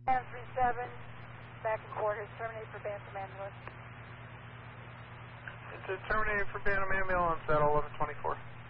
1037, back in quarters, terminate for Bantam Ambulance. It's a terminated for Bantam Ambulance at 1124.